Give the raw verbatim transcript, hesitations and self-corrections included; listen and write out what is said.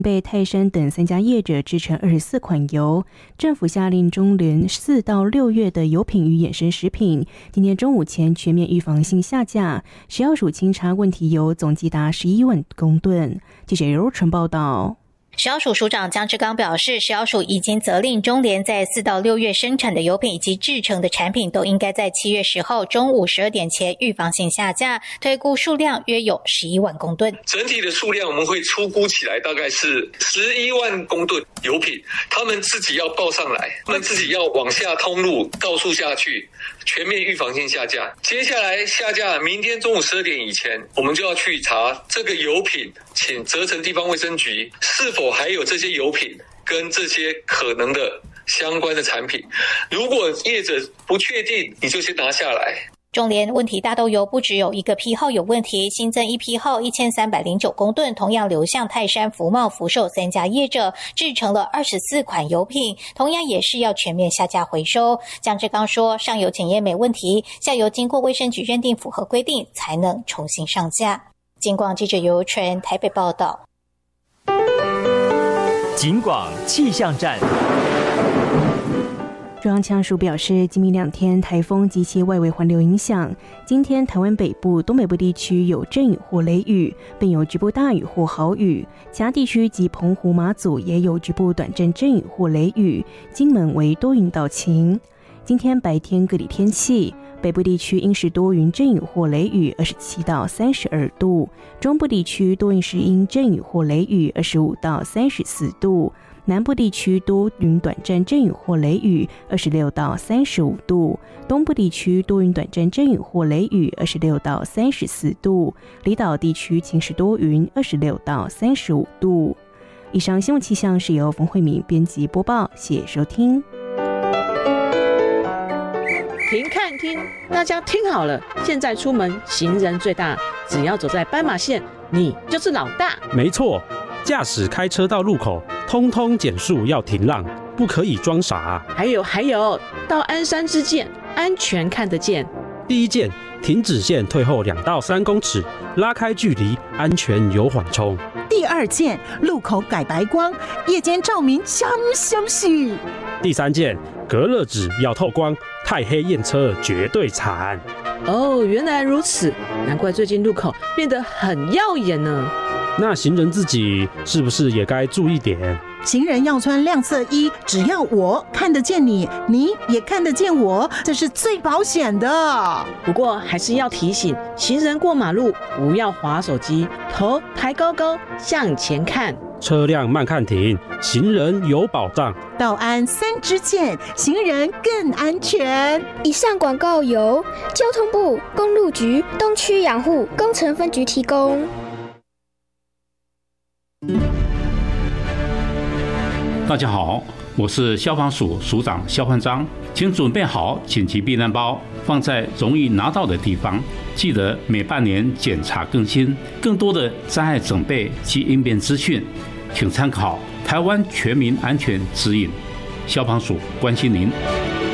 被泰山等三家业者制成二十四款油，政府下令中联四到六月的油品与衍生食品，今天中午前全面预防性下架。食药署清查问题油总计达十一万公吨。记者尤纯报道。 食药署署长江志刚表示，食药署已经责令中联在四到六月生产的油品以及制成的产品都应该在七月十号中午十二点前预防性下架，推估数量约有十一万公吨。 整体的数量我们会初估起来大概是十一万公吨油品，他们自己要报上来，他们自己要往下通路告诉下去，全面预防性下架。接下来下架，明天中午十二点以前，我们就要去查这个油品，请责成地方卫生局是否还有这些油品跟这些可能的相关的产品。如果业者不确定，你就先拿下来。 中联问题大豆油不只有一个批号有问题，新增一批号一千三百零九公吨，同样流向泰山、福茂、福寿三家业者，制成了二十四款油品，同样也是要全面下架回收。江志刚说，上游检验没问题，下游经过卫生局认定符合规定，才能重新上架。警广记者尤纯台北报道。 警广气象站。 中央气象署表示，今明两天台风及其外围环流影响，今天台湾北部、东北部地区有阵雨或雷雨，并有局部大雨或豪雨；其他地区及澎湖、马祖也有局部短暂阵雨或雷雨。金门为多云到晴。今天白天各地天气，北部地区阴时多云阵雨或雷雨，二十七到三十二度；中部地区多云时阴阵雨或雷雨，二十五到三十四度；南部地区多云短暂阵雨或雷雨，二十六到三十五度；东部地区多云短暂阵雨或雷雨，二十六到三十四度；离岛地区晴时多云，二十六到三十五度。以上新闻气象是由冯慧敏编辑播报，谢谢收听。 停看听，大家听好了，现在出门行人最大，只要走在斑马线，你就是老大。 没错，驾驶开车到路口，通通减速要停让，不可以装傻。 还有还有，到鞍山之箭，安全看得见。 第一件，停止线退后两到三公尺，拉开距离，安全有缓冲。 第二件，路口改白光，夜间照明香香许。 第三件，隔热纸要透光，太黑验车绝对惨。 哦，原来如此，难怪最近路口变得很耀眼呢。 那行人自己是不是也该注意点？ 行人要穿亮色衣，只要我看得见你，你也看得见我，这是最保险的。 不过还是要提醒行人过马路不要滑手机，头抬高高向前看， 车辆慢看停，行人有保障。 道安三支箭，行人更安全。 以上广告由交通部公路局东区养护工程分局提供。 大家好，我是消防署署长肖焕章，请准备好紧急避难包，放在容易拿到的地方。记得每半年检查更新。更多的灾害准备及应变资讯，请参考台湾全民安全指引。消防署关心您。